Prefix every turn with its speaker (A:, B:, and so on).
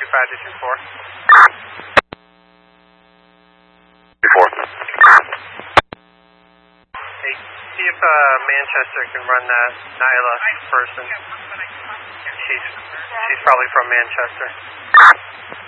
A: 2524.
B: Before.
A: Hey, see if Manchester can run that Nyla person. She's probably from Manchester.